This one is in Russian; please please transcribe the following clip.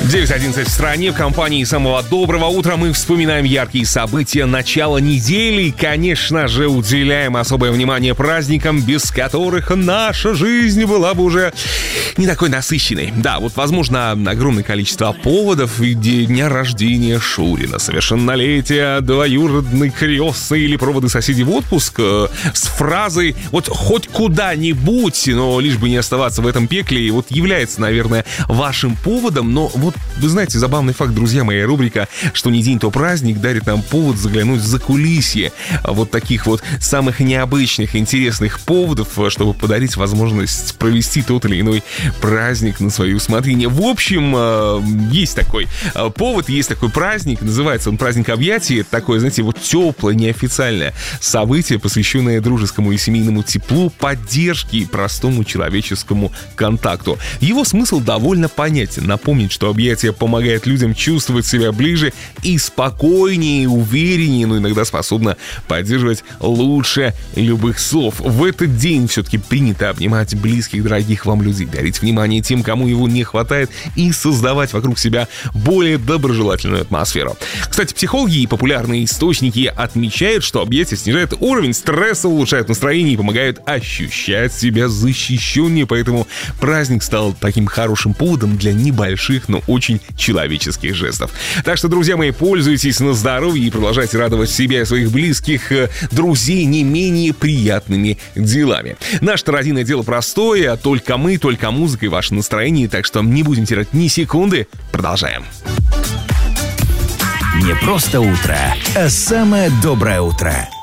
9:11 в стране. В компании самого доброго утра мы вспоминаем яркие события начала недели и, конечно же, уделяем особое внимание праздникам, без которых наша жизнь была бы уже не такой насыщенной. Да, вот, возможно, огромное количество поводов в виде дня рождения Шурина, совершеннолетия двоюродной крестной или проводы соседей в отпуск с фразой «вот хоть куда-нибудь, но лишь бы не оставаться в этом пекле», и вот является, наверное, вашим поводом. Но вот, вы знаете, забавный факт, друзья, моя рубрика «Что не день, то праздник» дарит нам повод заглянуть в закулисье вот таких вот самых необычных, интересных поводов, чтобы подарить возможность провести тот или иной праздник на свое усмотрение. В общем, есть такой повод, есть такой праздник, называется он праздник объятий. Это такое, знаете, вот теплое, неофициальное событие, посвященное дружескому и семейному теплу, поддержке и простому человеческому контакту. Его смысл довольно понятен. Напомнить, что объятия помогают людям чувствовать себя ближе и спокойнее, увереннее, но иногда способна поддерживать лучше любых слов. В этот день все-таки принято обнимать близких, дорогих вам людей, дарить внимание тем, кому его не хватает, и создавать вокруг себя более доброжелательную атмосферу. Кстати, психологи и популярные источники отмечают, что объятия снижают уровень стресса, улучшают настроение и помогают ощущать себя защищеннее, поэтому праздник стал таким хорошим поводом для небольших, но очень человеческих жестов. Так что, друзья мои, пользуйтесь на здоровье и продолжайте радовать себя и своих близких, друзей не менее приятными делами. Наше родинное дело простое, только мы, только музыка и ваше настроение, так что не будем терять ни секунды. Продолжаем. Не просто утро, а самое доброе утро.